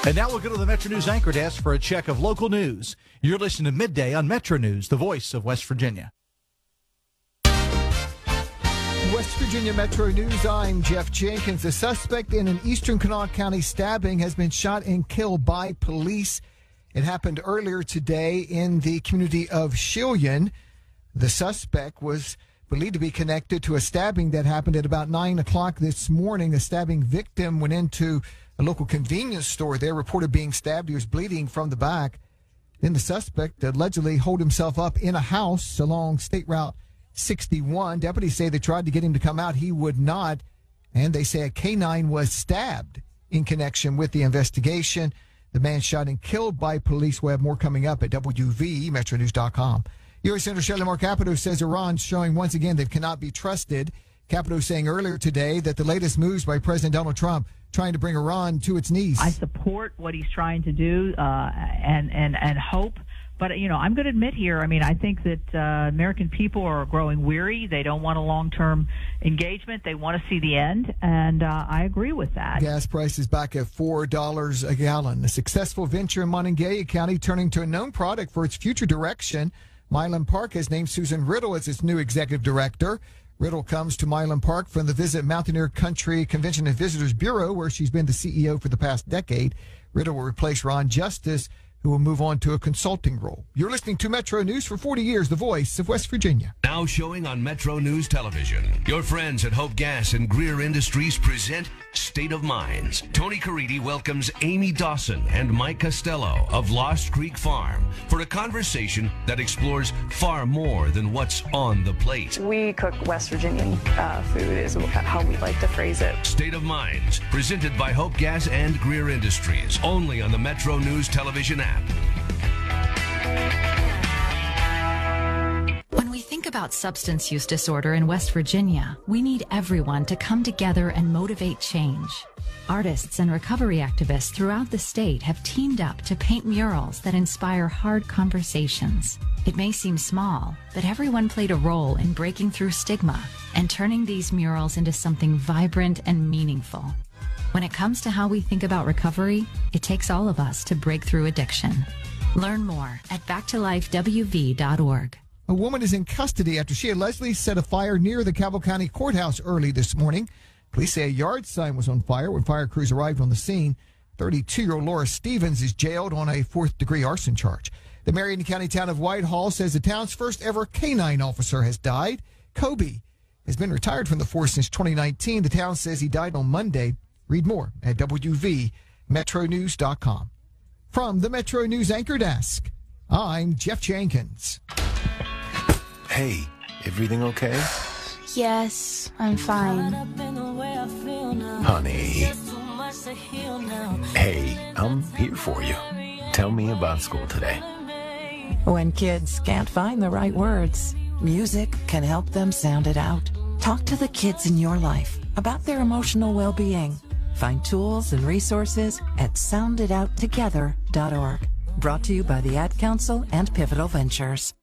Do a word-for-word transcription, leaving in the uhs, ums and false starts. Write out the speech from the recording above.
And now we'll go to the Metro News anchor desk for a check of local news. You're listening to Midday on Metro News, the voice of West Virginia. West Virginia Metro News, I'm Jeff Jenkins. A suspect in an Eastern Kanawha County stabbing has been shot and killed by police. It happened earlier today in the community of Shillian. The suspect was believed to be connected to a stabbing that happened at about nine o'clock this morning. A stabbing victim went into a local convenience store there, reported being stabbed. He was bleeding from the back. Then the suspect allegedly holed himself up in a house along State Route sixty-one. Deputies say they tried to get him to come out. He would not. And they say a canine was stabbed in connection with the investigation. The man shot and killed by police. We'll have more coming up at W V E Metro News dot com. U S Senator Shelley Moore Capito says Iran's showing once again they cannot be trusted. Capito saying earlier today that the latest moves by President Donald Trump trying to bring Iran to its knees. I support what he's trying to do uh, and, and, and hope. But, you know, I'm going to admit here, I mean, I think that uh, American people are growing weary. They don't want a long-term engagement. They want to see the end, and uh, I agree with that. Gas prices back at four dollars a gallon. A successful venture in Monongalia County turning to a known product for its future direction. Milan Park has named Susan Riddle as its new executive director. Riddle comes to Milan Park from the Visit Mountaineer Country Convention and Visitors Bureau, where she's been the C E O for the past decade. Riddle will replace Ron Justice, who will move on to a consulting role. You're listening to Metro News for forty years, the voice of West Virginia. Now showing on Metro News Television. Your friends at Hope Gas and Greer Industries present State of Minds. Tony Caridi welcomes Amy Dawson and Mike Costello of Lost Creek Farm for a conversation that explores far more than what's on the plate. We cook West Virginian uh, food is how we like to phrase it. State of Minds, presented by Hope Gas and Greer Industries, only on the Metro News Television app. When we think about substance use disorder in West Virginia, we need everyone to come together and motivate change. Artists and recovery activists throughout the state have teamed up to paint murals that inspire hard conversations. It may seem small, but everyone played a role in breaking through stigma and turning these murals into something vibrant and meaningful. When it comes to how we think about recovery, it takes all of us to break through addiction. Learn more at back to life w v dot org. A woman is in custody after she allegedly set a fire near the Cabell County Courthouse early this morning. Police say a yard sign was on fire when fire crews arrived on the scene. thirty-two-year-old Laura Stevens is jailed on a fourth-degree arson charge. The Marion County town of Whitehall says the town's first-ever canine officer has died. Kobe has been retired from the force since twenty nineteen. The town says he died on Monday. Read more at W V Metro News dot com. From the Metro News anchor desk, I'm Jeff Jenkins. Hey, everything okay? Yes, I'm fine. Honey. Hey, I'm here for you. Tell me about school today. When kids can't find the right words, music can help them sound it out. Talk to the kids in your life about their emotional well-being. Find tools and resources at sound it out together dot org. Brought to you by the Ad Council and Pivotal Ventures.